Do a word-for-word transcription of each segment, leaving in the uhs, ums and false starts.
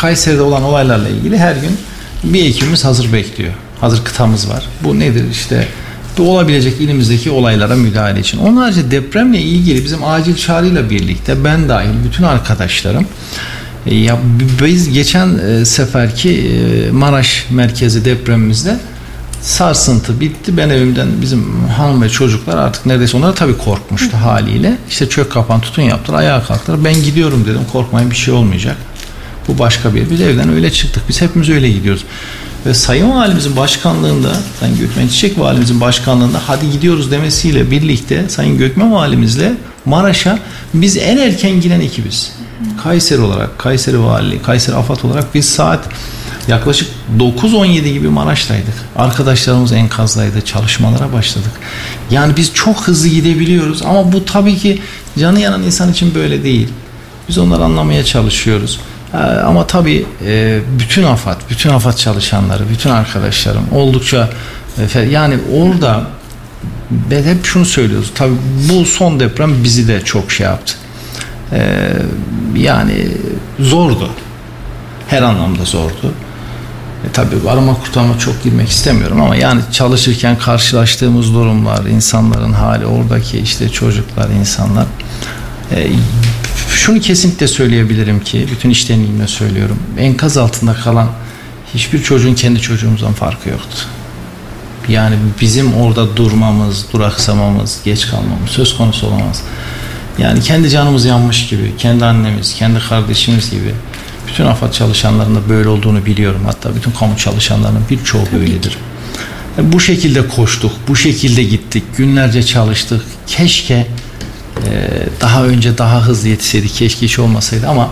Kayseri'de olan olaylarla ilgili her gün bir ekibimiz hazır bekliyor. Hazır kıtamız var. Bu nedir? İşte bu olabilecek ilimizdeki olaylara müdahale için. Onun harici depremle ilgili bizim acil çağrıyla birlikte ben dahil bütün arkadaşlarım, ya biz geçen seferki Maraş merkezi depremimizde sarsıntı bitti. Ben evimden, bizim hanım ve çocuklar artık neredeyse, onlar tabii korkmuştu haliyle. İşte çök kapan tutun yaptılar, ayağa kalktılar. Ben gidiyorum dedim, korkmayın bir şey olmayacak. Bu başka bir. Biz evden öyle çıktık. Biz hepimiz öyle gidiyoruz. Ve Sayın Valimizin başkanlığında, Sayın Gökmen Çiçek Valimizin başkanlığında hadi gidiyoruz demesiyle birlikte Sayın Gökmen Valimizle Maraş'a biz en erken giden ekibiz. Kayseri olarak, Kayseri Valiliği, Kayseri AFAD olarak biz saat yaklaşık dokuz on yedi gibi Maraş'taydık. Arkadaşlarımız enkazdaydı, çalışmalara başladık. Yani biz çok hızlı gidebiliyoruz ama bu tabii ki canı yanan insan için böyle değil. Biz onları anlamaya çalışıyoruz. Ama tabii bütün AFAD, bütün AFAD çalışanları, bütün arkadaşlarım oldukça, yani orada ben hep şunu söylüyoruz. Tabii bu son deprem bizi de çok şey yaptı. Yani zordu. Her anlamda zordu. E tabii arama kurtarma çok girmek istemiyorum ama yani çalışırken karşılaştığımız durumlar, insanların hali, oradaki işte çocuklar, insanlar. E, şunu kesinlikle söyleyebilirim ki, bütün içtenliğimle söylüyorum. Enkaz altında kalan hiçbir çocuğun kendi çocuğumuzdan farkı yoktu. Yani bizim orada durmamız, duraksamamız, geç kalmamız söz konusu olamaz. Yani kendi canımız yanmış gibi, kendi annemiz, kendi kardeşimiz gibi. Bütün AFAD çalışanlarının da böyle olduğunu biliyorum. Hatta bütün kamu çalışanlarının birçoğu böyledir. Bu şekilde koştuk, bu şekilde gittik, günlerce çalıştık. Keşke e, daha önce daha hızlı yetişseydik, keşke hiç olmasaydı ama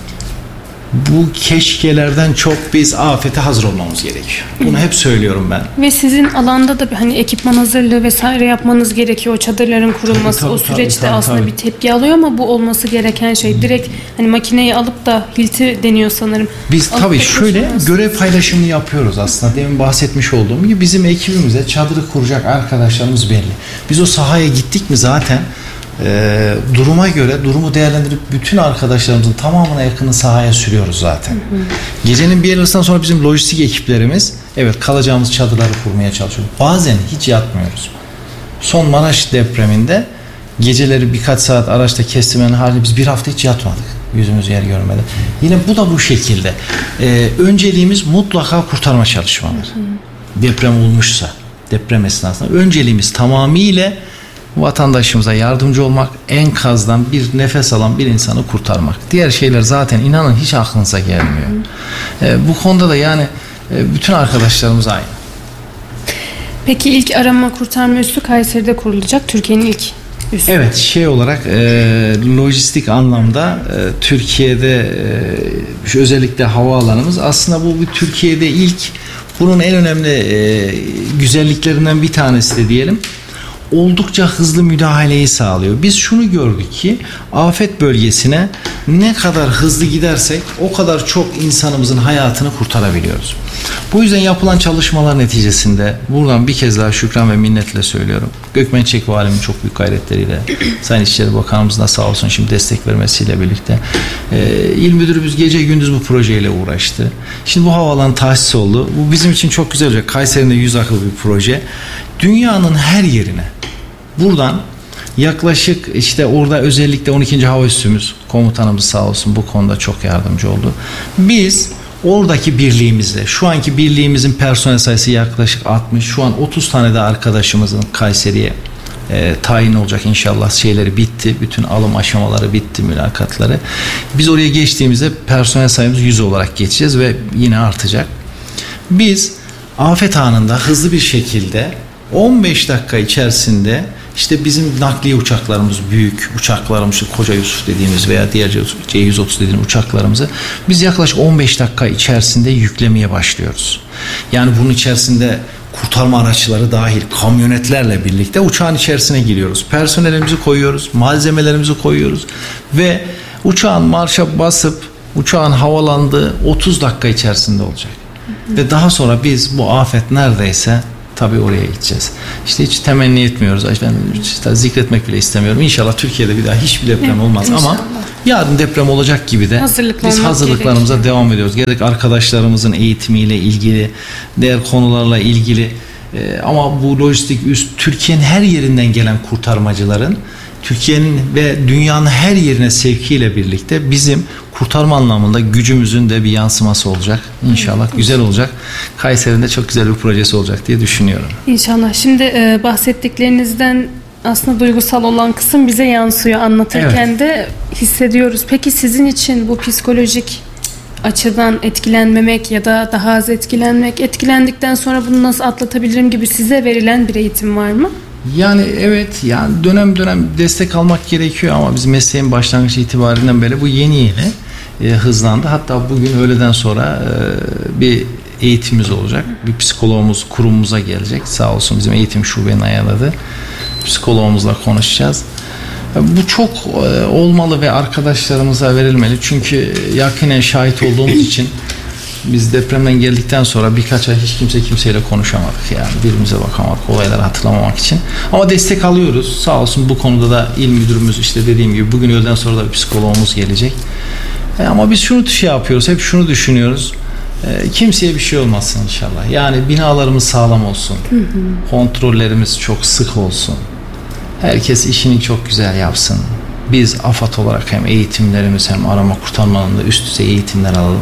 bu keşkelerden çok biz afete hazır olmamız gerekiyor. Bunu hep söylüyorum ben. Ve sizin alanda da bir hani ekipman hazırlığı vesaire yapmanız gerekiyor. O çadırların kurulması, tabii, tabii, o süreçte tabii, tabii, aslında tabii. bir tepki alıyor ama bu olması gereken şey. Direkt hani makineyi alıp da hilti deniyor sanırım. Biz alıp tabii şöyle görev paylaşımını yapıyoruz aslında. Demin bahsetmiş olduğum gibi bizim ekibimize çadırı kuracak arkadaşlarımız belli. Biz o sahaya gittik mi zaten E, duruma göre durumu değerlendirip bütün arkadaşlarımızın tamamına yakını sahaya sürüyoruz zaten. Hı hı. Gecenin bir yarısından sonra bizim lojistik ekiplerimiz evet kalacağımız çadırları kurmaya çalışıyor. Bazen hiç yatmıyoruz. Son Maraş depreminde geceleri birkaç saat araçta kestimenin halinde biz bir hafta hiç yatmadık. Yüzümüz yer görmedi. Yine bu da bu şekilde. E, önceliğimiz mutlaka kurtarma çalışmaları. Hı hı. Deprem olmuşsa, deprem esnasında önceliğimiz tamamıyla vatandaşımıza yardımcı olmak, enkazdan bir nefes alan bir insanı kurtarmak. Diğer şeyler zaten inanın hiç aklınıza gelmiyor. E, bu konuda da yani e, bütün arkadaşlarımız aynı. Peki ilk arama kurtarma üssü Kayseri'de kurulacak. Türkiye'nin ilk üssü. Evet, şey olarak e, lojistik anlamda e, Türkiye'de e, şu özellikle havaalanımız aslında bu bir Türkiye'de ilk, bunun en önemli e, güzelliklerinden bir tanesi de diyelim. Oldukça hızlı müdahaleyi sağlıyor. Biz şunu gördük ki afet bölgesine ne kadar hızlı gidersek o kadar çok insanımızın hayatını kurtarabiliyoruz. Bu yüzden yapılan çalışmalar neticesinde buradan bir kez daha şükran ve minnetle söylüyorum. Gökmen Çiçek Valimiz çok büyük gayretleriyle, Sayın İçişleri Bakanımız da sağ olsun şimdi destek vermesiyle birlikte e, İl Müdürümüz gece gündüz bu projeyle uğraştı. Şimdi bu havaalanı tahsis oldu. Bu bizim için çok güzel olacak. Kayseri'nde yüz akıl bir proje. Dünyanın her yerine buradan yaklaşık işte orada özellikle on ikinci Hava Üssümüz komutanımız sağ olsun bu konuda çok yardımcı oldu. Biz oradaki birliğimizle, şu anki birliğimizin personel sayısı yaklaşık altmış, şu an otuz tane de arkadaşımızın Kayseri'ye e, tayin olacak inşallah, şeyleri bitti. Bütün alım aşamaları bitti, mülakatları. Biz oraya geçtiğimizde personel sayımız yüz olarak geçeceğiz ve yine artacak. Biz afet anında hızlı bir şekilde on beş dakika içerisinde işte bizim nakliye uçaklarımız, büyük uçaklarımız, Koca Yusuf dediğimiz veya diğer C yüz otuz dediğimiz uçaklarımızı biz yaklaşık on beş dakika içerisinde yüklemeye başlıyoruz. Yani bunun içerisinde kurtarma araçları dahil kamyonetlerle birlikte uçağın içerisine giriyoruz. Personelimizi koyuyoruz, malzemelerimizi koyuyoruz ve uçağın marşa basıp uçağın havalandığı otuz dakika içerisinde olacak. Hı hı. Ve daha sonra biz bu afet neredeyse tabii oraya gideceğiz. İşte hiç temenni etmiyoruz. Ben işte zikretmek bile istemiyorum. İnşallah Türkiye'de bir daha hiçbir deprem evet, olmaz inşallah. Ama yarın deprem olacak gibi de biz hazırlıklarımıza gerekiyor. devam ediyoruz. Gerek arkadaşlarımızın eğitimiyle ilgili, diğer konularla ilgili ee, ama bu lojistik üst Türkiye'nin her yerinden gelen kurtarmacıların Türkiye'nin ve dünyanın her yerine sevkiyle birlikte bizim kurtarma anlamında gücümüzün de bir yansıması olacak. İnşallah evet, güzel olacak. Kayseri'nde çok güzel bir projesi olacak diye düşünüyorum. İnşallah. Şimdi e, bahsettiklerinizden aslında duygusal olan kısım bize yansıyor. Anlatırken evet. de hissediyoruz. Peki sizin için bu psikolojik açıdan etkilenmemek ya da daha az etkilenmek, etkilendikten sonra bunu nasıl atlatabilirim gibi size verilen bir eğitim var mı? Yani evet, yani dönem dönem destek almak gerekiyor ama biz mesleğin başlangıç itibarinden beri bu yeni yeni e, hızlandı. Hatta bugün öğleden sonra e, bir eğitimimiz olacak. Bir psikologumuz kurumumuza gelecek. Sağ olsun bizim eğitim şubenin ayarladı. Psikologumuzla konuşacağız. Bu çok e, olmalı ve arkadaşlarımıza verilmeli. Çünkü yakinen şahit olduğumuz için biz depremden geldikten sonra birkaç ay hiç kimse kimseyle konuşamadık. Yani birbirimize bakamadık, olayları hatırlamamak için. Ama destek alıyoruz. Sağ olsun bu konuda da il müdürümüz işte dediğim gibi bugün öğleden sonra da bir psikologumuz gelecek. E, ama biz şunu şey yapıyoruz, hep şunu düşünüyoruz. E, kimseye bir şey olmasın inşallah. Yani binalarımız sağlam olsun. Hı hı. Kontrollerimiz çok sık olsun. Herkes işini çok güzel yapsın. Biz AFAD olarak hem eğitimlerimiz hem arama kurtarma alanında üst düzey eğitimler alalım.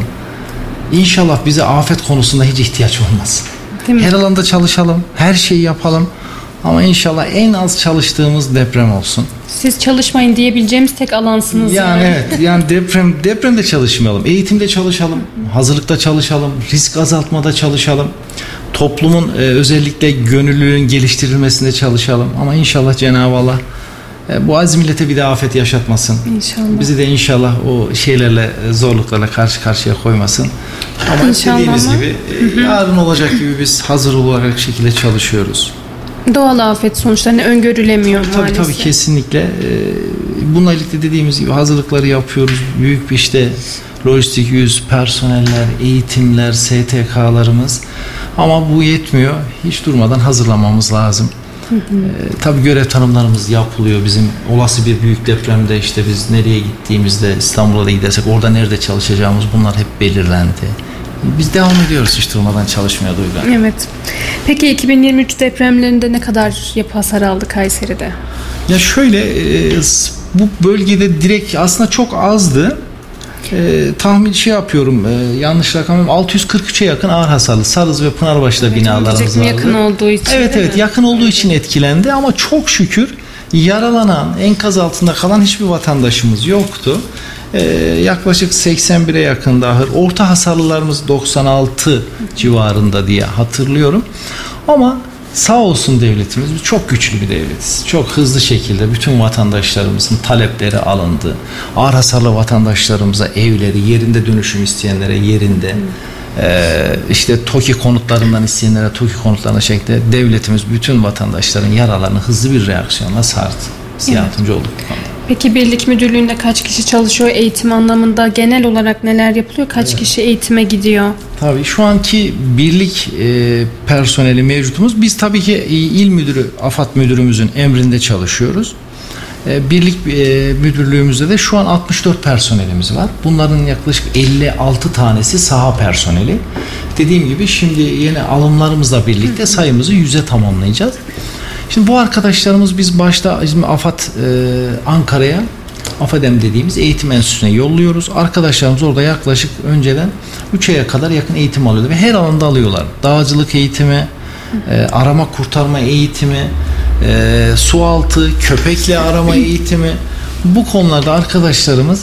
İnşallah bize afet konusunda hiç ihtiyaç olmaz. Her alanda çalışalım, her şeyi yapalım. Ama inşallah en az çalıştığımız deprem olsun. Siz çalışmayın diyebileceğimiz tek alansınız. Yani, yani. evet, yani deprem depremde çalışmayalım, eğitimde çalışalım, hazırlıkta çalışalım, risk azaltmada çalışalım. Toplumun e, özellikle gönüllülüğün geliştirilmesinde çalışalım. Ama inşallah Cenab-ı Allah e, bu aziz millete bir de afet yaşatmasın. İnşallah. Bizi de inşallah o şeylerle, zorluklarla karşı karşıya koymasın. Ama inşallah dediğimiz ama. gibi e, yarın olacak gibi biz hazır olarak şekilde çalışıyoruz. Doğal afet sonuçlarını öngörülemiyor tabii, maalesef. Tabii tabii kesinlikle. E, bununla birlikte dediğimiz gibi hazırlıkları yapıyoruz. Büyük bir işte lojistik yüz, personeller, eğitimler, S T K'larımız. Ama bu yetmiyor. Hiç durmadan hazırlamamız lazım. Hı hı. Ee, tabii görev tanımlarımız yapılıyor. Bizim olası bir büyük depremde işte biz nereye gittiğimizde İstanbul'a da gidersek orada nerede çalışacağımız bunlar hep belirlendi. Biz devam ediyoruz hiç durmadan çalışmaya Duygu. Evet. Peki iki bin yirmi üç depremlerinde ne kadar yapı hasar aldı Kayseri'de? Ya şöyle e, bu bölgede direkt aslında çok azdı. E, tahmin şey yapıyorum e, yanlış rakamım altı yüz kırk üçe yakın ağır hasarlı Sarız ve Pınarbaşı'da evet, binalarımız vardı. Yakın olduğu için. Evet evet yakın olduğu için etkilendi ama çok şükür yaralanan enkaz altında kalan hiçbir vatandaşımız yoktu. E, yaklaşık seksen bire yakın ahır, orta hasarlılarımız doksan altı civarında diye hatırlıyorum. Ama sağ olsun devletimiz, biz çok güçlü bir devletiz. Çok hızlı şekilde bütün vatandaşlarımızın talepleri alındı. Ağır hasarlı vatandaşlarımıza evleri, yerinde dönüşüm isteyenlere yerinde, hmm. ee, işte TOKİ konutlarından isteyenlere TOKİ konutlarına şeklinde devletimiz bütün vatandaşların yaralarını hızlı bir reaksiyonla sardı. Biz evet. yardımcı olduk bu konuda. Peki birlik müdürlüğünde kaç kişi çalışıyor? Eğitim anlamında genel olarak neler yapılıyor? Kaç evet. kişi eğitime gidiyor? Tabii şu anki birlik e, personeli mevcutumuz. Biz tabii ki e, il müdürü, AFAD müdürümüzün emrinde çalışıyoruz. E, birlik e, müdürlüğümüzde de şu an altmış dört personelimiz var. Bunların yaklaşık elli altı tanesi saha personeli. Dediğim gibi şimdi yeni alımlarımızla birlikte sayımızı yüze tamamlayacağız. Şimdi bu arkadaşlarımız biz başta AFAD e, Ankara'ya AFADEM dediğimiz eğitim enstitüsüne yolluyoruz. Arkadaşlarımız orada yaklaşık önceden üç aya kadar yakın eğitim alıyordu ve her alanda alıyorlar. Dağcılık eğitimi, e, arama kurtarma eğitimi, e, su altı, köpekle arama eğitimi. Bu konularda arkadaşlarımız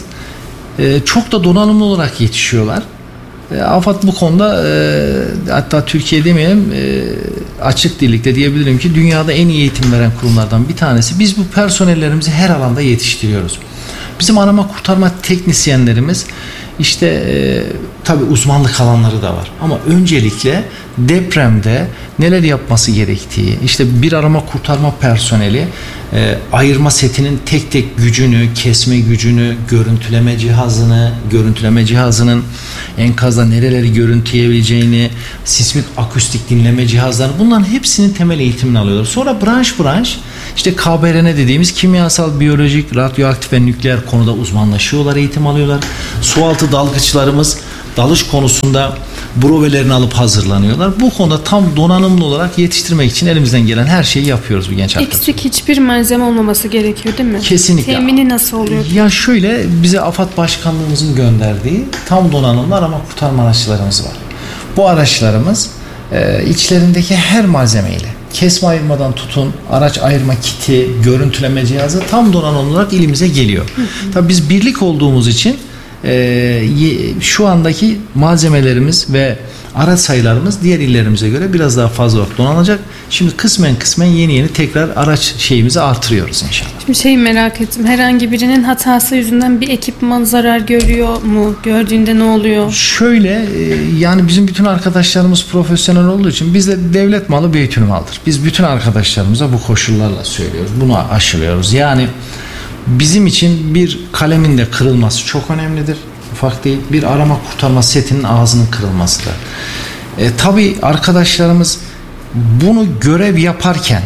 e, çok da donanımlı olarak yetişiyorlar. AFAD bu konuda e, hatta Türkiye demeyelim e, açık dillikte diyebilirim ki dünyada en iyi eğitim veren kurumlardan bir tanesi. Biz bu personellerimizi her alanda yetiştiriyoruz. Bizim arama kurtarma teknisyenlerimiz işte e, tabii uzmanlık alanları da var. Ama öncelikle depremde neler yapması gerektiği, işte bir arama kurtarma personeli e, ayırma setinin tek tek gücünü, kesme gücünü, görüntüleme cihazını, görüntüleme cihazının enkazda nereleri görüntüleyebileceğini, sismik akustik dinleme cihazlarını, bunların hepsinin temel eğitimini alıyorlar. Sonra branş branş işte K B R N dediğimiz kimyasal, biyolojik, radyoaktif ve nükleer konuda uzmanlaşıyorlar, eğitim alıyorlar. Sualtı dalgıçlarımız dalış konusunda brovelerini alıp hazırlanıyorlar. Bu konuda tam donanımlı olarak yetiştirmek için elimizden gelen her şeyi yapıyoruz bu genç arkadaşlar. Eksik hiçbir malzeme olmaması gerekiyor değil mi? Kesinlikle. Temini nasıl oluyor? Ya şöyle, bize AFAD Başkanlığımızın gönderdiği tam donanımlı arama kurtarma araçlarımız var. Bu araçlarımız e, içlerindeki her malzemeyle, kesme ayırmadan tutun, araç ayırma kiti, görüntüleme cihazı tam donanımlı olarak ilimize geliyor. Hı hı. Tabii biz birlik olduğumuz için Ee, şu andaki malzemelerimiz ve araç sayılarımız diğer illerimize göre biraz daha fazla olarak donanacak. Şimdi kısmen kısmen yeni yeni tekrar araç şeyimizi artırıyoruz inşallah. Şimdi şeyi merak ettim. Herhangi birinin hatası yüzünden bir ekipman zarar görüyor mu? Gördüğünde ne oluyor? Şöyle yani bizim bütün arkadaşlarımız profesyonel olduğu için bizde devlet malı beytülmaldır. Biz bütün arkadaşlarımıza bu koşullarla söylüyoruz. Bunu aşılıyoruz. Yani bizim için bir kalemin de kırılması çok önemlidir. Ufak değil. Bir arama kurtarma setinin ağzının kırılması da. E, tabii arkadaşlarımız bunu görev yaparken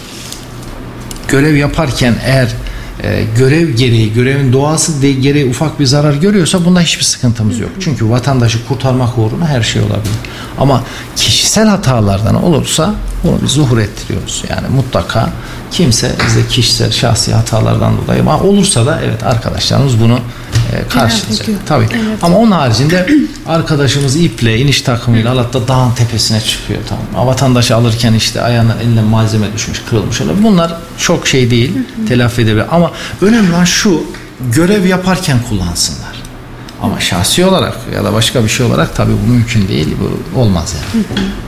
görev yaparken eğer e, görev gereği, görevin doğası de, gereği ufak bir zarar görüyorsa bunda hiçbir sıkıntımız yok. Çünkü vatandaşı kurtarmak uğruna her şey olabilir. Ama kişisel hatalardan olursa bunu biz zuhur ettiriyoruz. Yani mutlaka kimse bize kişisel, şahsi hatalardan dolayı, ama olursa da evet arkadaşlarımız bunu e, karşılayacak. Tabii. Evet. Ama onun haricinde arkadaşımız iple, iniş takımıyla hatta dağın tepesine çıkıyor. Tamam. Vatandaşı alırken işte ayağına, eline malzeme düşmüş, kırılmış olabilir. Bunlar çok şey değil. Telafi edebilir. Ama önemli olan şu, görev yaparken kullansınlar. Ama şahsi olarak ya da başka bir şey olarak tabii bu mümkün değil. Bu olmaz yani.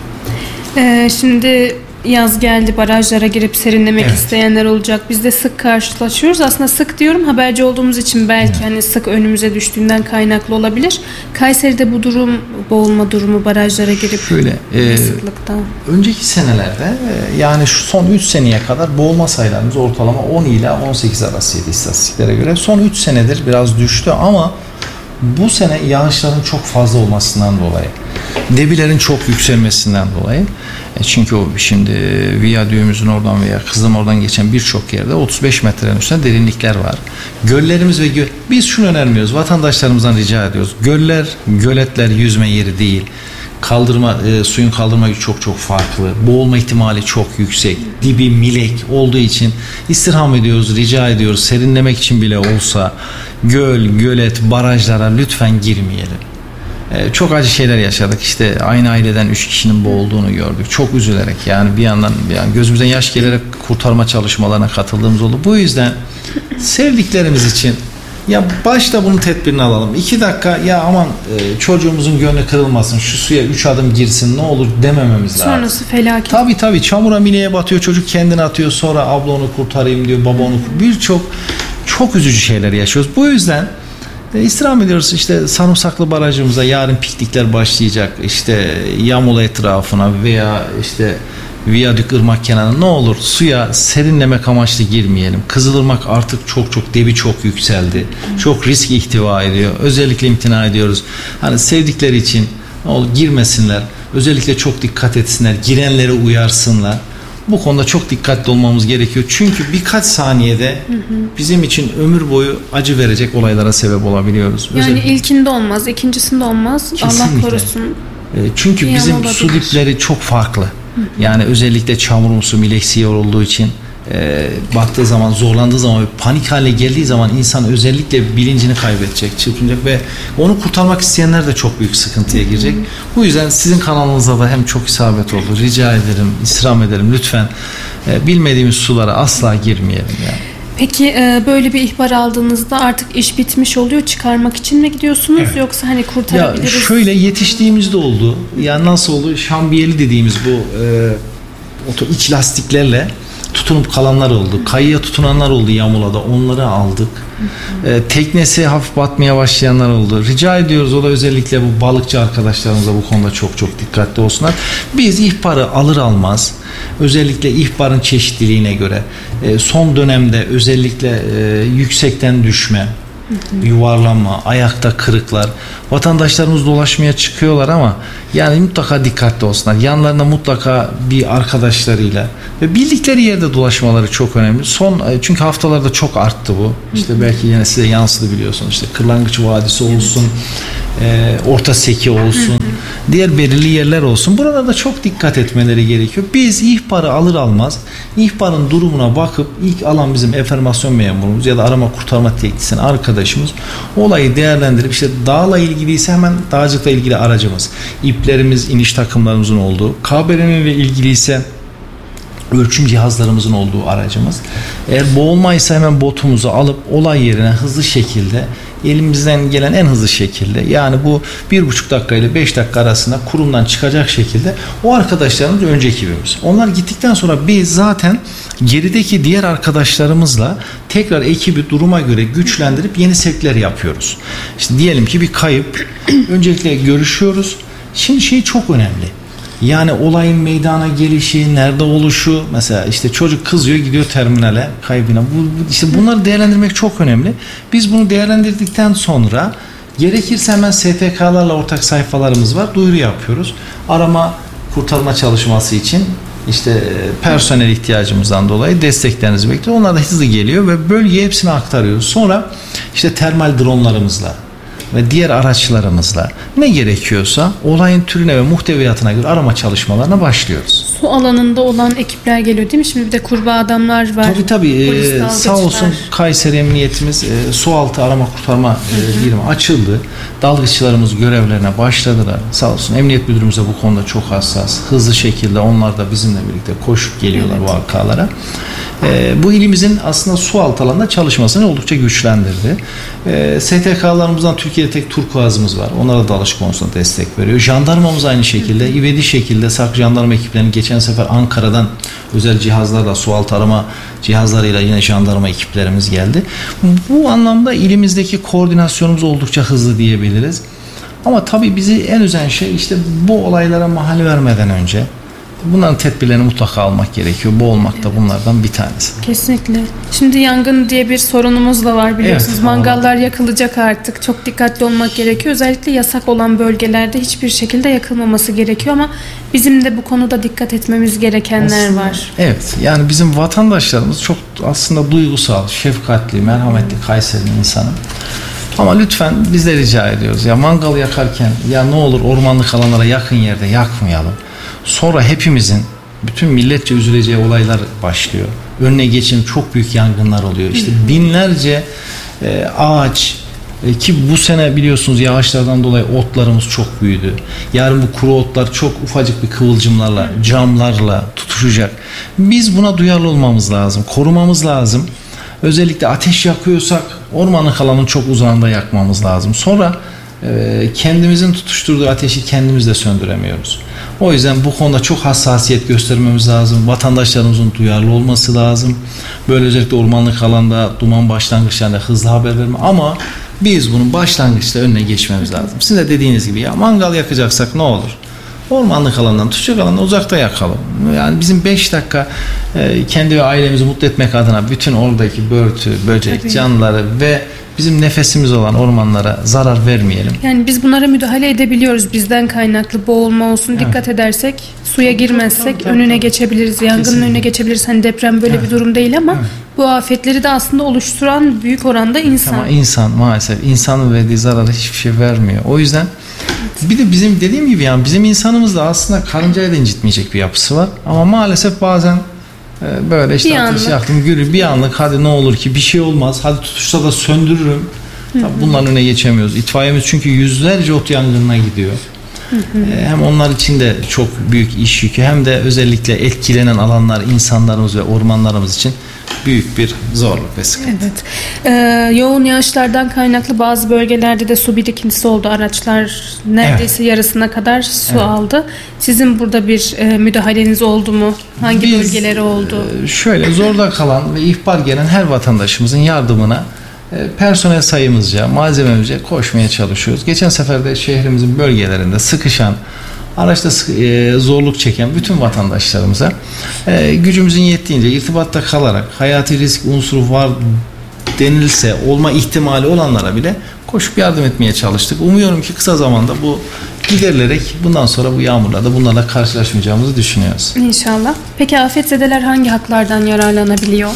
Ee, şimdi yaz geldi, barajlara girip serinlemek evet. isteyenler olacak. Biz de sık karşılaşıyoruz. Aslında sık diyorum, haberci olduğumuz için belki evet. hani sık önümüze düştüğünden kaynaklı olabilir. Kayseri'de bu durum, boğulma durumu, barajlara girip şöyle e, sıklıktan. Önceki senelerde e, yani şu son üç seneye kadar boğulma sayılarımız ortalama on ila on sekiz arasıydı istatistiklere göre. Son üç senedir biraz düştü ama bu sene yağışların çok fazla olmasından dolayı, debilerin çok yükselmesinden dolayı, e çünkü o şimdi viyadüğümüzün oradan veya Kızılım oradan geçen birçok yerde otuz beş metrenin üstünde derinlikler var. Göllerimiz ve göl, biz şunu önermiyoruz, vatandaşlarımızdan rica ediyoruz. Göller, göletler yüzme yeri değil. Kaldırma, e, suyun kaldırma gücü çok çok farklı. Boğulma ihtimali çok yüksek. Dibi milek olduğu için istirham ediyoruz, rica ediyoruz. Serinlemek için bile olsa göl, gölet, barajlara lütfen girmeyelim. E, çok acı şeyler yaşadık. İşte aynı aileden üç kişinin boğulduğunu gördük. Çok üzülerek, yani bir yandan yani gözümüzden yaş gelerek kurtarma çalışmalarına katıldığımız oldu. Bu yüzden sevdiklerimiz için ya başta bunun tedbirini alalım. İki dakika ya aman e, çocuğumuzun gönlü kırılmasın, şu suya üç adım girsin ne olur demememiz lazım. Sonrası felaket. Tabii tabii çamura mileye batıyor, çocuk kendini atıyor, sonra abla onu kurtarayım diyor, baba onu kurtarayım. Birçok çok üzücü şeyler yaşıyoruz. Bu yüzden e, istirham ediyoruz işte Sarımsaklı Barajımıza yarın piknikler başlayacak. İşte Yamula etrafına veya işte Viyadük ırmak kenarına ne olur suya serinlemek amaçlı girmeyelim. Kızılırmak artık çok çok debi çok yükseldi. Çok risk ihtiva ediyor. Özellikle imtina ediyoruz. Hani sevdikleri için ne olur girmesinler. Özellikle çok dikkat etsinler. Girenleri uyarsınlar. Bu konuda çok dikkatli olmamız gerekiyor. Çünkü birkaç saniyede hı hı. bizim için ömür boyu acı verecek olaylara sebep olabiliyoruz. Yani özellikle ilkinde olmaz, ikincisinde olmaz. Kesinlikle. Allah korusun. Çünkü İyi bizim su dipleri çok farklı. Yani özellikle çamurumsu, mileksi yorulduğu için e, baktığı zaman, zorlandığı zaman, panik hale geldiği zaman insan özellikle bilincini kaybedecek, çırpınacak ve onu kurtarmak isteyenler de çok büyük sıkıntıya girecek. Bu yüzden sizin kanalınıza da hem çok isabet oldu. Rica ederim, istirham ederim lütfen e, bilmediğimiz sulara asla girmeyelim yani. Peki böyle bir ihbar aldığınızda artık iş bitmiş oluyor, çıkarmak için mi gidiyorsunuz evet. yoksa hani kurtarabiliriz? Ya şöyle yetiştiğimizde oldu. Yani nasıl oldu? Şambiyeli dediğimiz bu e, oto iç lastiklerle tutunup kalanlar oldu. Kayıya tutunanlar oldu Yamula'da. Onları aldık. E, teknesi hafif batmaya başlayanlar oldu. Rica ediyoruz, o da özellikle bu balıkçı arkadaşlarımıza bu konuda çok çok dikkatli olsunlar. Biz ihbarı alır almaz, özellikle ihbarın çeşitliliğine göre e, son dönemde özellikle e, yüksekten düşme, yuvarlanma, ayakta kırıklar, vatandaşlarımız dolaşmaya çıkıyorlar ama yani mutlaka dikkatli olsunlar. Yanlarında mutlaka bir arkadaşlarıyla ve bildikleri yerde dolaşmaları çok önemli. Son, çünkü haftalarda çok arttı bu. İşte belki yine size yansıdı, biliyorsunuz. İşte Kırlangıç Vadisi olsun, e, Orta Seki olsun, diğer belirli yerler olsun. Buralarda çok dikkat etmeleri gerekiyor. Biz ihbarı alır almaz ihbarın durumuna bakıp ilk alan bizim enformasyon memurumuz ya da arama kurtarma teknisyen arkadaşımız olayı değerlendirip, işte dağla ilgiliyse hemen dağcılıkla ilgili aracımız, iplerimiz, iniş takımlarımızın olduğu, K B R N ile ilgiliyse ölçüm cihazlarımızın olduğu aracımız. Eğer boğulmaysa hemen botumuzu alıp olay yerine hızlı şekilde, elimizden gelen en hızlı şekilde, yani bu bir buçuk dakika ile beş dakika arasında kurumdan çıkacak şekilde o arkadaşlarımız önce ekibimiz. Onlar gittikten sonra biz zaten gerideki diğer arkadaşlarımızla tekrar ekibi duruma göre güçlendirip yeni sevkler yapıyoruz. İşte diyelim ki bir kayıp, öncelikle görüşüyoruz. Şimdi şey çok önemli. Yani olayın meydana gelişi, nerede oluşu, mesela işte çocuk kızıyor, gidiyor terminale, kaybına. Bu, işte bunları değerlendirmek çok önemli. Biz bunu değerlendirdikten sonra gerekirse hemen S T K'larla ortak sayfalarımız var, duyuru yapıyoruz. Arama kurtarma çalışması için işte personel ihtiyacımızdan dolayı desteklerinizi bekliyoruz. Onlar da hızlı geliyor ve bölgeye hepsini aktarıyoruz. Sonra işte termal dronlarımızla ve diğer araçlarımızla ne gerekiyorsa olayın türüne ve muhteviyatına göre arama çalışmalarına başlıyoruz. Su alanında olan ekipler geliyor değil mi? Şimdi bir de kurbağa adamlar var. Tabii tabii. Ee, sağ olsun Kayseri Emniyetimiz e, su altı arama kurtarma e, birimi açıldı. Dalgıçlarımız görevlerine başladılar. Sağ olsun Emniyet Müdürümüz de bu konuda çok hassas. Hızlı şekilde onlar da bizimle birlikte koşup geliyorlar evet. vakalara. E, bu ilimizin aslında su altı alanında çalışmasını oldukça güçlendirdi. E, S T K'larımızdan Türkiye'de tek turkuazımız var. Onlara dalış konusunda destek veriyor. Jandarmamız aynı şekilde. İvedi şekilde S A K jandarma ekiplerinin geçen sefer Ankara'dan özel cihazlarla, su altı arama cihazlarıyla yine jandarma ekiplerimiz geldi. Bu anlamda ilimizdeki koordinasyonumuz oldukça hızlı diyebiliriz. Ama tabii bizi en üzen şey işte bu olaylara mahal vermeden önce bunların tedbirlerini mutlaka almak gerekiyor. Bu olmak da bunlardan bir tanesi. Kesinlikle. Şimdi yangın diye bir sorunumuz da var biliyorsunuz. Evet, mangallar yakılacak artık. Çok dikkatli olmak gerekiyor. Özellikle yasak olan bölgelerde hiçbir şekilde yakılmaması gerekiyor ama bizim de bu konuda dikkat etmemiz gerekenler aslında, var. Evet. Yani bizim vatandaşlarımız çok aslında duygusal, şefkatli, merhametli Kayseri'nin insanı. Ama lütfen biz de rica ediyoruz. Ya mangal yakarken ya ne olur ormanlık alanlara yakın yerde yakmayalım. Sonra hepimizin, bütün milletçe üzüleceği olaylar başlıyor. Önüne geçin çok büyük yangınlar oluyor. İşte binlerce e, ağaç e, ki bu sene biliyorsunuz yağışlardan dolayı otlarımız çok büyüdü. Yarın bu kuru otlar çok ufacık bir kıvılcımlarla, camlarla tutuşacak. Biz buna duyarlı olmamız lazım, korumamız lazım. Özellikle ateş yakıyorsak ormanlık alanın çok uzağında yakmamız lazım. Sonra e, kendimizin tutuşturduğu ateşi kendimiz de söndüremiyoruz. O yüzden bu konuda çok hassasiyet göstermemiz lazım. Vatandaşlarımızın duyarlı olması lazım. Böyle özellikle ormanlık alanda duman başlangıçlarında hızlı haber verme. Ama biz bunun başlangıçta önüne geçmemiz lazım. Sizin de dediğiniz gibi ya mangal yakacaksak ne olur? Ormanlık alandan, tutacak alandan uzakta yakalım. Yani bizim beş dakika e, kendi ve ailemizi mutlu etmek adına bütün oradaki börtü, böcek, Tabii. canlıları ve bizim nefesimiz olan ormanlara zarar vermeyelim. Yani biz bunlara müdahale edebiliyoruz. Bizden kaynaklı boğulma olsun evet. dikkat edersek, suya girmezsek tabii, tabii, önüne tabii. geçebiliriz. Yangının Kesinlikle. önüne geçebiliriz. Hani deprem böyle evet. bir durum değil ama evet. bu afetleri de aslında oluşturan büyük oranda insan. Ama insan maalesef insanın verdiği zararı hiçbir şey vermiyor. O yüzden bir de bizim dediğim gibi yani bizim insanımızda aslında karıncayı da incitmeyecek bir yapısı var. Ama maalesef bazen böyle işte bir ateş yaktım gülü bir anlık hadi ne olur ki bir şey olmaz hadi tutuşsa da söndürürüm. Tabii bunların önüne geçemiyoruz. İtfaiyemiz çünkü yüzlerce ot yangınına gidiyor. Hı hı. Hem onlar için de çok büyük iş yükü, hem de özellikle etkilenen alanlar, insanlarımız ve ormanlarımız için büyük bir zorluk ve sıkıntı. Evet. Ee, yoğun yağışlardan kaynaklı bazı bölgelerde de su birikintisi oldu. Araçlar neredeyse evet. yarısına kadar su evet. aldı. Sizin burada bir e, müdahaleniz oldu mu? Hangi Biz, bölgeleri oldu? E, şöyle zorda kalan ve ihbar gelen her vatandaşımızın yardımına e, personel sayımızca, malzememizce koşmaya çalışıyoruz. Geçen sefer de şehrimizin bölgelerinde sıkışan, araçta zorluk çeken bütün vatandaşlarımıza gücümüzün yettiğince irtibatta kalarak, hayati risk unsuru var denilse olma ihtimali olanlara bile koşup yardım etmeye çalıştık. Umuyorum ki kısa zamanda bu giderilerek bundan sonra bu yağmurlarda bunlarla karşılaşmayacağımızı düşünüyoruz. İnşallah. Peki afetzedeler hangi haklardan yararlanabiliyor?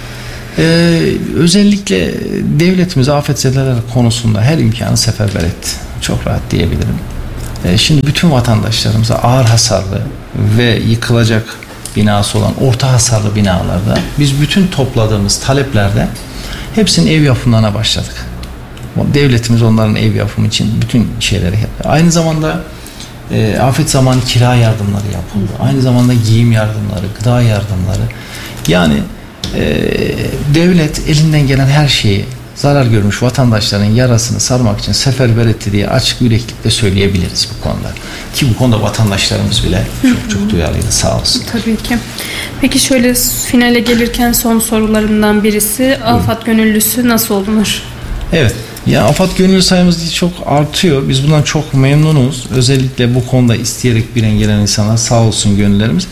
Ee, özellikle devletimiz afetzedeler konusunda her imkanı seferber etti. Çok rahat diyebilirim. Şimdi bütün vatandaşlarımıza ağır hasarlı ve yıkılacak binası olan orta hasarlı binalarda biz bütün topladığımız taleplerde hepsinin ev yapımlarına başladık. Devletimiz onların ev yapımı için bütün şeyleri yaptı. Aynı zamanda e, afet zamanı kira yardımları yapıldı. Aynı zamanda giyim yardımları, gıda yardımları. Yani e, devlet elinden gelen her şeyi zarar görmüş vatandaşların yarasını sarmak için seferber etti diye açık yüreklilikle söyleyebiliriz bu konuda. Ki bu konuda vatandaşlarımız bile çok çok duyarlıydı, sağ olsun. Tabii ki. Peki şöyle finale gelirken son sorularımdan birisi, AFAD gönüllüsü nasıl olunur? Evet. Ya AFAD gönüllü sayımız çok artıyor. Biz bundan çok memnunuz. Özellikle bu konuda isteyerek bilen gelen insanlar sağ olsun gönüllerimiz.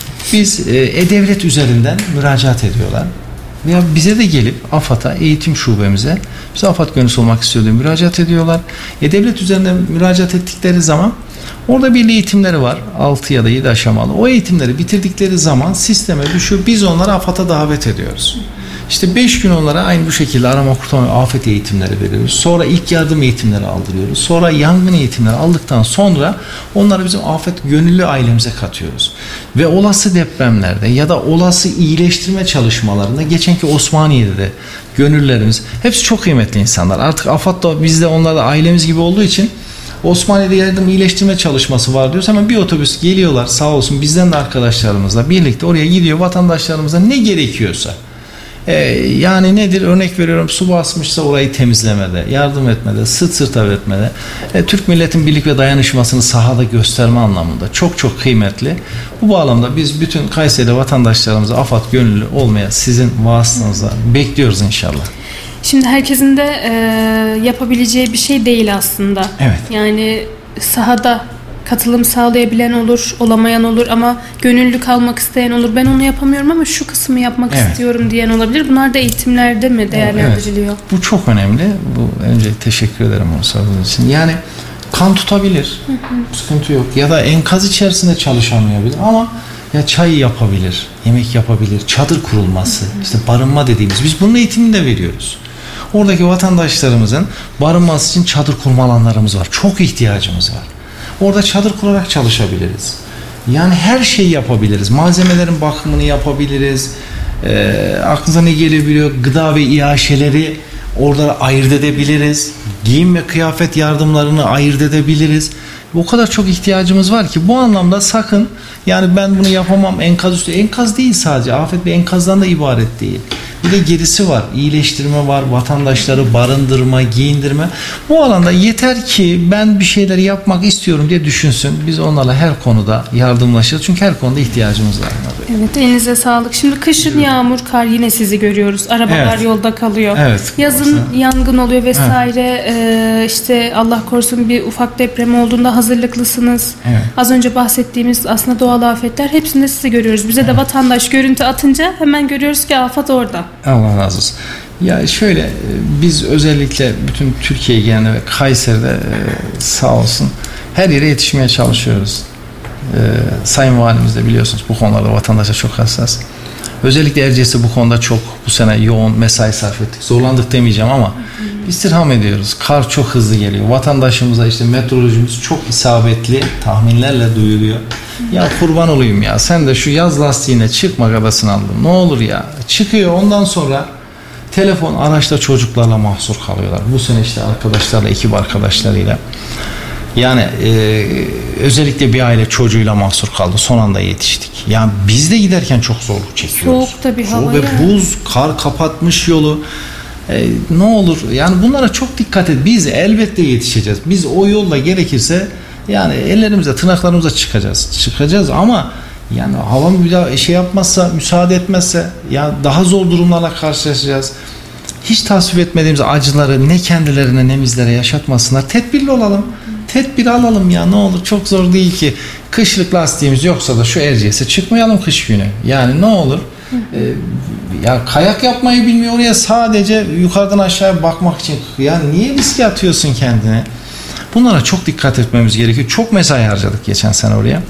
Biz E-Devlet üzerinden müracaat ediyorlar. Veya bize de gelip AFAD'a, eğitim şubemize, biz AFAD gönüllüsü olmak istiyor diye müracaat ediyorlar. E-Devlet üzerinden müracaat ettikleri zaman orada bir eğitimleri var. altı ya da yedi aşamalı. O eğitimleri bitirdikleri zaman sisteme düşüyor. Biz onları AFAD'a davet ediyoruz. İşte beş gün onlara aynı bu şekilde arama kurtarma afet eğitimleri veriyoruz. Sonra ilk yardım eğitimleri aldırıyoruz. Sonra yangın eğitimleri aldıktan sonra onları bizim afet gönüllü ailemize katıyoruz. Ve olası depremlerde ya da olası iyileştirme çalışmalarında, geçenki Osmaniye'de de gönüllerimiz hepsi çok kıymetli insanlar. Artık AFAD da biz de onlarla ailemiz gibi olduğu için Osmaniye'de yardım iyileştirme çalışması var diyoruz. Hemen bir otobüs geliyorlar sağ olsun, bizden de arkadaşlarımızla birlikte oraya gidiyor, vatandaşlarımıza ne gerekiyorsa. Ee, yani nedir? Örnek veriyorum, su basmışsa orayı temizlemede, yardım etmede, sırt sırta etmede, e, Türk milletin birlik ve dayanışmasını sahada gösterme anlamında çok çok kıymetli. Bu bağlamda biz bütün Kayseri vatandaşlarımıza AFAD gönüllü olmaya sizin vasıtanızla bekliyoruz inşallah. Şimdi herkesin de e, yapabileceği bir şey değil aslında. Evet. Yani sahada katılım sağlayabilen olur, olamayan olur ama gönüllü kalmak isteyen olur. Ben onu yapamıyorum ama şu kısmı yapmak evet. istiyorum diyen olabilir. Bunlar da eğitimlerde mi değerlendiriliyor? Evet. Bu çok önemli. Bu önce teşekkür ederim o sorunuz için. Yani kan tutabilir. Hı hı. Sıkıntı yok. Ya da enkaz içerisinde çalışamayabilir ama ya çay yapabilir, yemek yapabilir, çadır kurulması, hı hı. işte barınma dediğimiz. Biz bunun eğitimini de veriyoruz. Oradaki vatandaşlarımızın barınması için çadır kurma alanlarımız var. Çok ihtiyacımız var. Orada çadır kurarak çalışabiliriz. Yani her şeyi yapabiliriz. Malzemelerin bakımını yapabiliriz. E, aklınıza ne gelebiliyor? Gıda ve iaşeleri orada ayırt edebiliriz. Giyim ve kıyafet yardımlarını ayırt edebiliriz. O kadar çok ihtiyacımız var ki bu anlamda sakın, yani ben bunu yapamam, enkaz üstü. Enkaz değil sadece. Afet bir enkazdan da ibaret değil. Bir de gerisi var. İyileştirme var. Vatandaşları barındırma, giyindirme. Bu alanda yeter ki ben bir şeyleri yapmak istiyorum diye düşünsün. Biz onlarla her konuda yardımlaşırız. Çünkü her konuda ihtiyacımız var. Evet, elinize sağlık. Şimdi kışın evet. yağmur, kar, yine sizi görüyoruz. Arabalar evet. yolda kalıyor. Evet. Yazın Olsa. yangın oluyor vesaire. Evet. Ee, işte Allah korusun bir ufak deprem olduğunda hazırlıklısınız. Evet. Az önce bahsettiğimiz aslında doğal afetler, hepsinde sizi görüyoruz. Bize evet. de vatandaş görüntü atınca hemen görüyoruz ki afet orada. Allah razı olsun. Ya şöyle, biz özellikle bütün Türkiye genelinde ve Kayseri'de sağ olsun her yere yetişmeye çalışıyoruz. Ee, Sayın Valimiz de biliyorsunuz bu konularda vatandaşa çok hassas. Özellikle Erciyes'te bu konuda çok bu sene yoğun mesai sarf ettik. Zorlandık demeyeceğim ama istirham ediyoruz. Kar çok hızlı geliyor. Vatandaşımıza işte meteorolojimiz çok isabetli tahminlerle duyuruyor. Ya kurban olayım ya, sen de şu yaz lastiğine çıkma gadasını aldın. Ne olur ya. Çıkıyor, ondan sonra telefon, araçta çocuklarla mahsur kalıyorlar. Bu sene işte arkadaşlarla, ekip arkadaşlarıyla. Yani e, özellikle bir aile çocuğuyla mahsur kaldı. Son anda yetiştik. Yani biz de giderken çok zorluk çekiyoruz. Soğuk tabii hava. Soğuk ve buz, kar kapatmış yolu. E, ne olur yani bunlara çok dikkat et. Biz elbette yetişeceğiz. Biz o yolla gerekirse yani ellerimize, tırnaklarımıza çıkacağız. Çıkacağız ama yani hava bir daha şey yapmazsa, müsaade etmezse ya daha zor durumlarla karşılaşacağız. Hiç tasvip etmediğimiz acıları ne kendilerine ne bizlere yaşatmasınlar. Tedbirli olalım. Tedbir alalım ya, ne olur, çok zor değil ki. Kışlık lastiğimiz yoksa da şu Erciyes'e çıkmayalım kış günü. Yani ne olur. Ee, ya kayak yapmayı bilmiyor oraya, sadece yukarıdan aşağıya bakmak için. Yani niye riske atıyorsun kendine? Bunlara çok dikkat etmemiz gerekiyor. Çok mesai harcadık geçen sene oraya.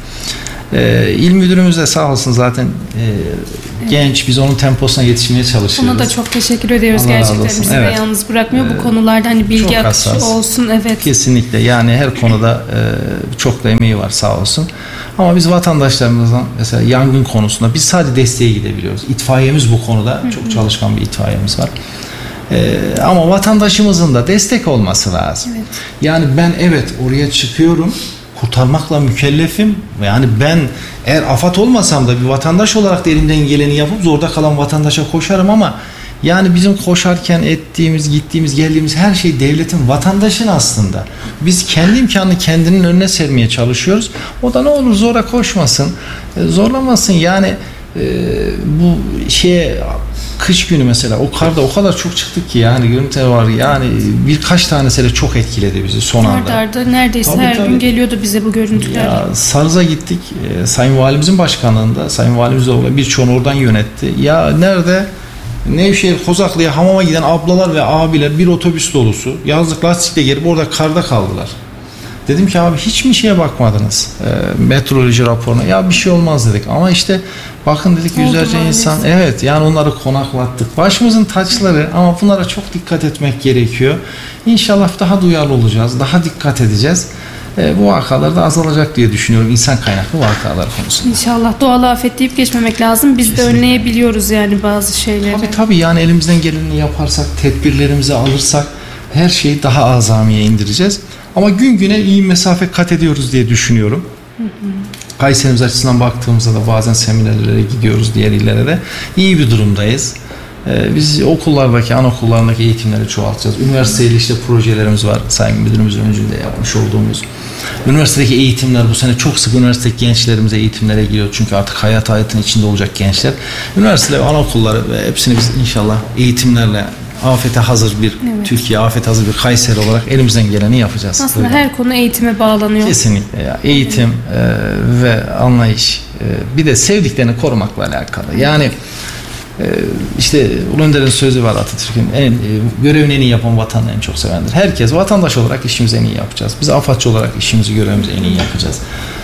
Ee, İl müdürümüz de sağ olsun zaten e, evet. genç, biz onun temposuna yetişmeye çalışıyoruz. Ona da çok teşekkür ediyoruz. Allah gerçekten bizi evet. de yalnız bırakmıyor ee, bu konularda, hani bilgi akışı olsun. Evet. Kesinlikle yani her konuda e, çok da emeği var sağ olsun. Ama biz vatandaşlarımızdan mesela yangın konusunda biz sadece desteğe gidebiliyoruz. İtfaiyemiz bu konuda Hı-hı. çok çalışkan bir itfaiyemiz var. Ee, ama vatandaşımızın da destek olması lazım. Evet. Yani ben evet oraya çıkıyorum, kurtarmakla mükellefim. Yani ben eğer afat olmasam da bir vatandaş olarak da elimden geleni yapıp zorda kalan vatandaşa koşarım ama yani bizim koşarken ettiğimiz, gittiğimiz, geldiğimiz her şey devletin, vatandaşın aslında. Biz kendi imkanını kendinin önüne sermeye çalışıyoruz. O da ne olur zora koşmasın, zorlamasın. Yani e, bu şeye kış günü mesela o karda o kadar çok çıktık ki yani görüntüler var, yani birkaç tanesiyle çok etkiledi bizi son anda. Arda arda neredeyse tabii, her tabii. gün geliyordu bize bu görüntüler. Ya, Sarız'a gittik. E, Sayın Valimizin başkanlığında, Sayın Valimiz de birçoğunu oradan yönetti. Ya nerede? Nevşehir Kozaklı'ya hamama giden ablalar ve abiler bir otobüs dolusu yazlık lastikle gelip orada karda kaldılar. Dedim ki abi hiç mi şeye bakmadınız? E, meteoroloji raporuna. Ya bir şey olmaz dedik. Ama işte bakın dedik yüzlerce Oldu insan. Maalesef. Evet yani onları konaklattık. Başımızın taçları ama bunlara çok dikkat etmek gerekiyor. İnşallah daha duyarlı olacağız. Daha dikkat edeceğiz. E, bu vakalar da azalacak diye düşünüyorum. İnsan kaynaklı vakalar konusunda. İnşallah doğal afet deyip geçmemek lazım. Biz Kesinlikle. de önleyebiliyoruz yani bazı şeyleri. Tabii tabii yani elimizden geleni yaparsak, tedbirlerimizi alırsak her şeyi daha azamiye indireceğiz. Ama gün güne iyi mesafe kat ediyoruz diye düşünüyorum. Hı hı. Kayserimiz açısından baktığımızda da bazen seminerlere gidiyoruz, diğer illere de. İyi bir durumdayız. Ee, biz okullardaki, anaokullarındaki eğitimleri çoğaltacağız. Üniversiteyle işte projelerimiz var. Sayın Müdürümüzün öncülüğünde yapmış olduğumuz. Üniversitedeki eğitimler bu sene çok sık üniversitedeki gençlerimize eğitimlere giriyor. Çünkü artık hayat hayatın içinde olacak gençler. Üniversiteler, anaokulları ve hepsini biz inşallah eğitimlerle afete hazır bir evet. Türkiye, afete hazır bir Kayseri olarak elimizden geleni yapacağız. Aslında Öyle. her konu eğitime bağlanıyor. Kesinlikle ya. Eğitim evet. e, ve anlayış e, bir de sevdiklerini korumakla alakalı. Yani e, işte Ulu Önder'in sözü var, Atatürk'ün en, e, görevini en iyi yapan vatanını en çok sevendir. Herkes vatandaş olarak işimizi en iyi yapacağız. Biz afatçı olarak işimizi, görevimizi en iyi yapacağız.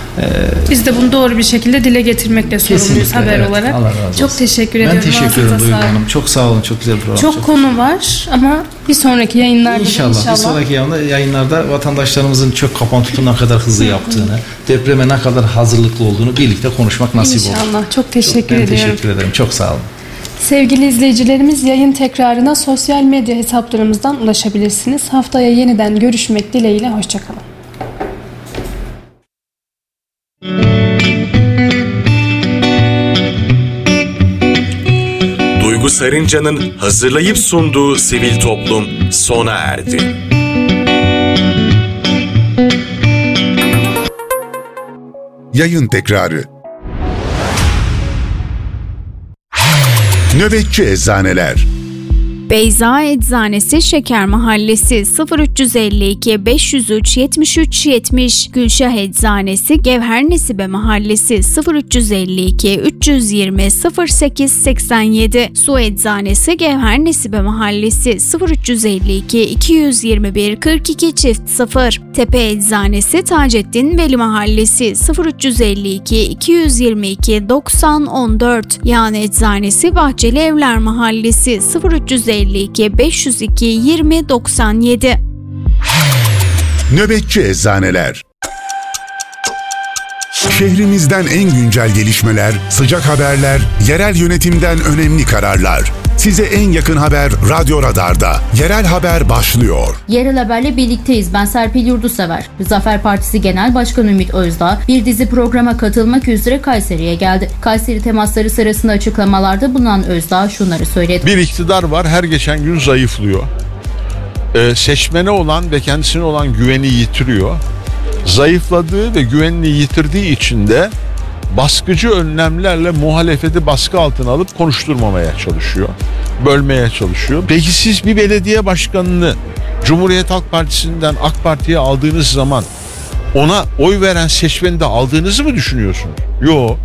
Biz de bunu doğru bir şekilde dile getirmekle sorumluyuz haber evet, olarak. Allah razı olsun. Çok teşekkür ediyorum. Ben teşekkür ederim Duygu Hanım. Çok sağ olun. Çok güzel program. Çok, çok konu var ama bir sonraki yayınlarda inşallah, inşallah. Bir sonraki yayınlarda vatandaşlarımızın çök kapan tutu ne kadar hızlı yaptığını, depreme ne kadar hazırlıklı olduğunu birlikte konuşmak nasip olur. İnşallah. Çok teşekkür çok, ben ediyorum. Ben teşekkür ederim. Çok sağ olun. Sevgili izleyicilerimiz, yayın tekrarına sosyal medya hesaplarımızdan ulaşabilirsiniz. Haftaya yeniden görüşmek dileğiyle. Hoşçakalın. Duygu Sarıncan'ın hazırlayıp sunduğu Sivil Toplum sona erdi. Yayın tekrarı. Nöbetçi Eczaneler. Beyza Eczanesi Şeker Mahallesi sıfır üç elli iki beş yüz üç yetmiş üç yetmiş. Gülşah Eczanesi Gevher Nesibe Mahallesi sıfır üç elli iki üç yüz yirmi sıfır sekiz seksen yedi. Su Eczanesi Gevher Nesibe Mahallesi sıfır üç elli iki iki yüz yirmi bir kırk iki çift sıfır. Tepe Eczanesi Taceddin Veli Mahallesi sıfır üç elli iki iki yüz yirmi iki doksan on dört. Yan Eczanesi Bahçeli Evler Mahallesi sıfır üç elli iki beş yüz iki yirmi doksan yedi. Nöbetçi Eczaneler. Şehrimizden en güncel gelişmeler, sıcak haberler, yerel yönetimden önemli kararlar. Size en yakın haber Radyo Radar'da. Yerel haber başlıyor. Yerel haberle birlikteyiz. Ben Serpil Yurdusever. Zafer Partisi Genel Başkanı Ümit Özdağ bir dizi programa katılmak üzere Kayseri'ye geldi. Kayseri temasları sırasında açıklamalarda bulunan Özdağ şunları söyledi. Bir iktidar var, her geçen gün zayıflıyor. Ee, seçmene olan ve kendisine olan güveni yitiriyor. Zayıfladığı ve güvenini yitirdiği için de baskıcı önlemlerle muhalefeti baskı altına alıp konuşturmamaya çalışıyor. Bölmeye çalışıyor. Peki siz bir belediye başkanını Cumhuriyet Halk Partisi'nden AK Parti'ye aldığınız zaman ona oy veren seçmeni de aldığınızı mı düşünüyorsunuz? Yok.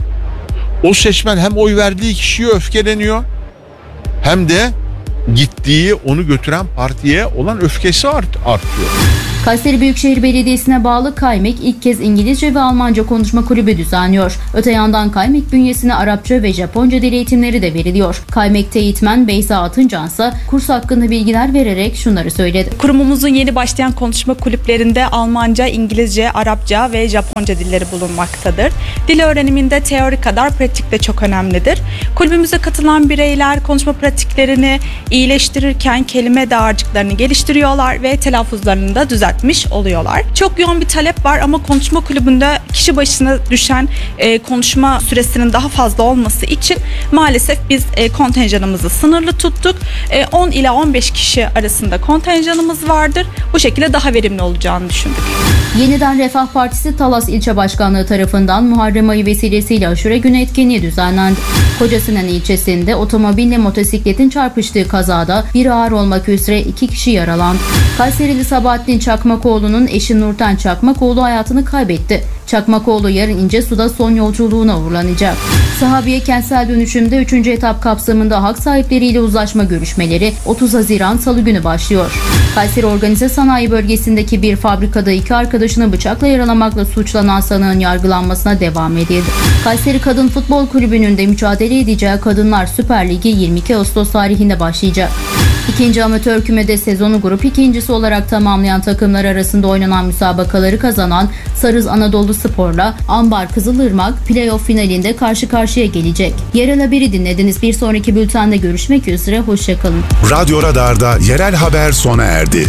O seçmen hem oy verdiği kişiye öfkeleniyor hem de gittiği, onu götüren partiye olan öfkesi art, artıyor. Kayseri Büyükşehir Belediyesi'ne bağlı Kaymek ilk kez İngilizce ve Almanca konuşma kulübü düzenliyor. Öte yandan Kaymek bünyesine Arapça ve Japonca dil eğitimleri de veriliyor. Kaymek'te eğitmen Beyza Atıncan ise kurs hakkında bilgiler vererek şunları söyledi. Kurumumuzun yeni başlayan konuşma kulüplerinde Almanca, İngilizce, Arapça ve Japonca dilleri bulunmaktadır. Dil öğreniminde teori kadar pratik de çok önemlidir. Kulübümüze katılan bireyler konuşma pratiklerini iyileştirirken kelime dağarcıklarını geliştiriyorlar ve telaffuzlarını da düzeltiyorlar. oluyorlar. Çok yoğun bir talep var ama konuşma kulübünde kişi başına düşen e, konuşma süresinin daha fazla olması için maalesef biz e, kontenjanımızı sınırlı tuttuk. E, on ila on beş kişi arasında kontenjanımız vardır. Bu şekilde daha verimli olacağını düşündük. Yeniden Refah Partisi Talas İlçe Başkanlığı tarafından Muharrem ayı vesilesiyle aşure günü etkinliği düzenlendi. Kocasinan ilçesinde otomobille motosikletin çarpıştığı kazada bir ağır olmak üzere iki kişi yaralandı. Kayserili Sabahattin Çakmakoğlu'nun eşi Nurten Çakmakoğlu hayatını kaybetti. Çakmakoğlu yarın İncesu'da son yolculuğuna uğurlanacak. Sahabiye kentsel dönüşümde üçüncü etap kapsamında hak sahipleriyle uzlaşma görüşmeleri otuz Haziran Salı günü başlıyor. Kayseri Organize Sanayi Bölgesi'ndeki bir fabrikada iki arkadaşını bıçakla yaralamakla suçlanan sanığın yargılanmasına devam edildi. Kayseri Kadın Futbol Kulübü'nün de mücadele edeceği Kadınlar Süper Ligi yirmi iki Ağustos tarihinde başlayacak. İkinci amatör kümede sezonu grup ikincisi olarak tamamlayan takımlar arasında oynanan müsabakaları kazanan Sarız Anadolu Spor'la Ambar Kızılırmak playoff finalinde karşı karşıya gelecek. Yerel haberi dinlediniz. Bir sonraki bültende görüşmek üzere. Hoşçakalın. Radyo Radar'da yerel haber sona erdi.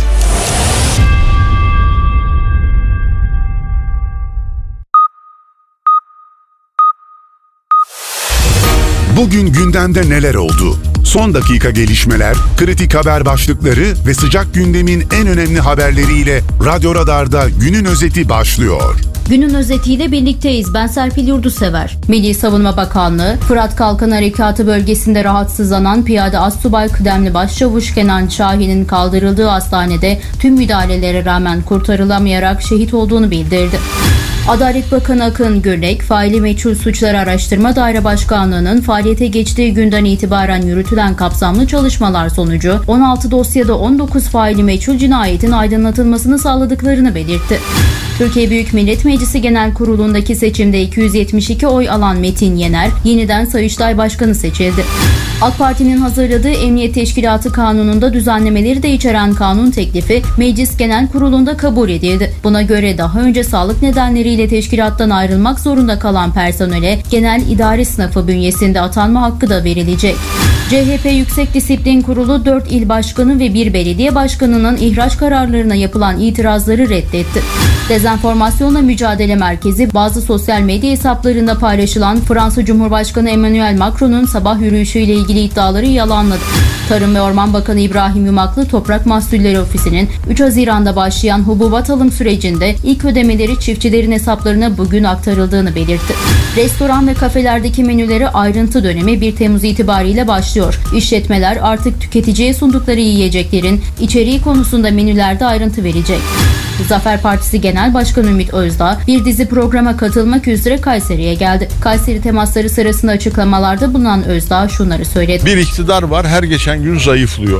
Bugün gündemde neler oldu? Son dakika gelişmeler, kritik haber başlıkları ve sıcak gündemin en önemli haberleriyle Radyo Radar'da günün özeti başlıyor. Günün özetiyle birlikteyiz. Ben Serpil Yurdusever. Milli Savunma Bakanlığı, Fırat Kalkan Harekatı bölgesinde rahatsızlanan Piyade Astsubay Kıdemli Başçavuş Kenan Şahin'in kaldırıldığı hastanede tüm müdahalelere rağmen kurtarılamayarak şehit olduğunu bildirdi. Adalet Bakanı Akın Gürlek, Faili Meçhul Suçları Araştırma Daire Başkanlığı'nın faaliyete geçtiği günden itibaren yürütülen kapsamlı çalışmalar sonucu on altı dosyada on dokuz faili meçhul cinayetin aydınlatılmasını sağladıklarını belirtti. Türkiye Büyük Millet Meclisi Genel Kurulu'ndaki seçimde iki yüz yetmiş iki oy alan Metin Yener yeniden Sayıştay Başkanı seçildi. AK Parti'nin hazırladığı Emniyet Teşkilatı Kanunu'nda düzenlemeleri de içeren kanun teklifi Meclis Genel Kurulu'nda kabul edildi. Buna göre daha önce sağlık nedenleriyle teşkilattan ayrılmak zorunda kalan personele genel idare sınıfı bünyesinde atanma hakkı da verilecek. C H P Yüksek Disiplin Kurulu dört il başkanı ve bir belediye başkanının ihraç kararlarına yapılan itirazları reddetti. Dezenformasyonla Mücadele Merkezi bazı sosyal medya hesaplarında paylaşılan Fransa Cumhurbaşkanı Emmanuel Macron'un sabah yürüyüşüyle ilgili iddiaları yalanladı. Tarım ve Orman Bakanı İbrahim Yumaklı Toprak Mahsulleri Ofisi'nin üç Haziran'da başlayan hububat alım sürecinde ilk ödemeleri çiftçilerin hesaplarına bugün aktarıldığını belirtti. Restoran ve kafelerdeki menüleri ayrıntı dönemi bir Temmuz itibariyle başlıyor. İşletmeler artık tüketiciye sundukları yiyeceklerin içeriği konusunda menülerde ayrıntı verecek. Zafer Partisi Genel Başkanı Ümit Özdağ bir dizi programa katılmak üzere Kayseri'ye geldi. Kayseri temasları sırasında açıklamalarda bulunan Özdağ şunları söyledi. Bir iktidar var, her geçen gün zayıflıyor.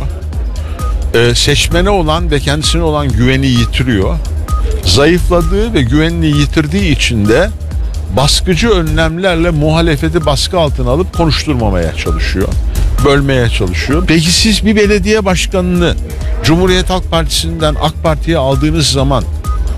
Ee, seçmene olan ve kendisine olan güveni yitiriyor. Zayıfladığı ve güvenini yitirdiği için de baskıcı önlemlerle muhalefeti baskı altına alıp konuşturmamaya çalışıyor. Bölmeye çalışıyor. Peki siz bir belediye başkanını Cumhuriyet Halk Partisi'nden AK Parti'ye aldığınız zaman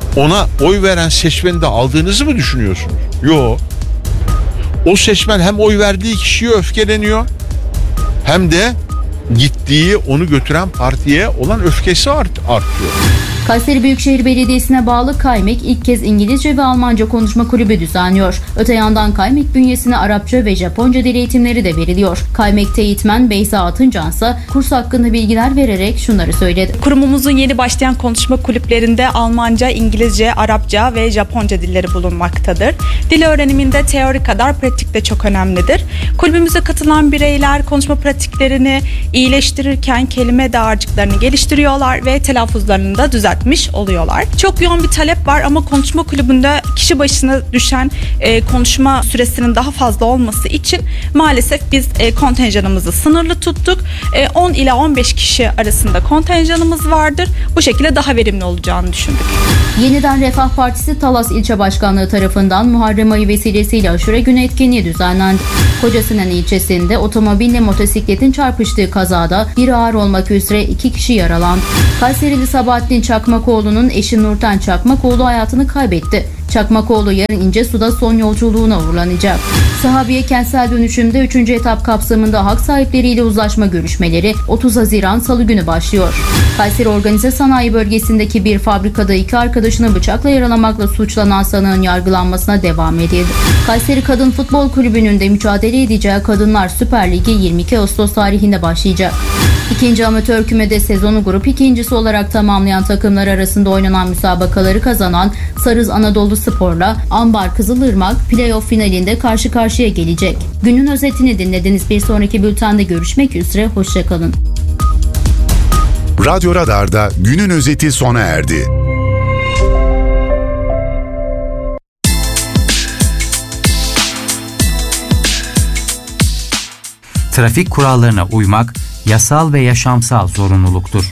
ona oy veren seçmeni de aldığınızı mı düşünüyorsunuz? Yok. O seçmen hem oy verdiği kişiye öfkeleniyor hem de gittiği, onu götüren partiye olan öfkesi art- artıyor. Kayseri Büyükşehir Belediyesi'ne bağlı Kaymik ilk kez İngilizce ve Almanca konuşma kulübü düzenliyor. Öte yandan Kaymik bünyesine Arapça ve Japonca dil eğitimleri de veriliyor. Kaymik'te eğitmen Beyza Atıncan ise kurs hakkında bilgiler vererek şunları söyledi. Kurumumuzun yeni başlayan konuşma kulüplerinde Almanca, İngilizce, Arapça ve Japonca dilleri bulunmaktadır. Dil öğreniminde teori kadar pratik de çok önemlidir. Kulübümüze katılan bireyler konuşma pratiklerini iyileştirirken kelime dağarcıklarını geliştiriyorlar ve telaffuzlarını da düzeltiyorlar. oluyorlar. Çok yoğun bir talep var ama konuşma kulübünde kişi başına düşen e, konuşma süresinin daha fazla olması için maalesef biz e, kontenjanımızı sınırlı tuttuk. E, on ila on beş kişi arasında kontenjanımız vardır. Bu şekilde daha verimli olacağını düşündük. Yeniden Refah Partisi Talas İlçe Başkanlığı tarafından Muharrem ayı vesilesiyle aşure günü etkinliği düzenlendi. Kocasinan ilçesinde otomobille motosikletin çarpıştığı kazada bir ağır olmak üzere iki kişi yaralandı. Kayserili Sabahattin Çakmakoğlu'nun eşi Nurten Çakmakoğlu hayatını kaybetti. Çakmakoğlu yarın İncesu'da son yolculuğuna uğurlanacak. Sahabiye kentsel dönüşümde üçüncü etap kapsamında hak sahipleriyle uzlaşma görüşmeleri otuz Haziran Salı günü başlıyor. Kayseri Organize Sanayi Bölgesi'ndeki bir fabrikada iki arkadaşını bıçakla yaralamakla suçlanan sanığın yargılanmasına devam edildi. Kayseri Kadın Futbol Kulübü'nün de mücadele edeceği Kadınlar Süper Ligi yirmi iki Ağustos tarihinde başlayacak. İkinci amatör kümede sezonu grup ikincisi olarak tamamlayan takımlar arasında oynanan müsabakaları kazanan Sarız Anadolu Spor'la Ambar Kızılırmak playoff finalinde karşı karşıya gelecek. Günün özetini dinlediniz. Bir sonraki bültende görüşmek üzere. Hoşçakalın. Radyo Radar'da günün özeti sona erdi. Trafik kurallarına uymak yasal ve yaşamsal zorunluluktur.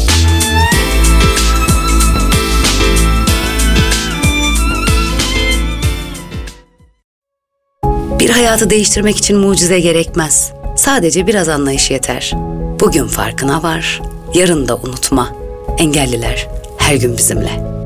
Bir hayatı değiştirmek için mucize gerekmez. Sadece biraz anlayış yeter. Bugün farkına var, yarın da unutma. Engelliler her gün bizimle.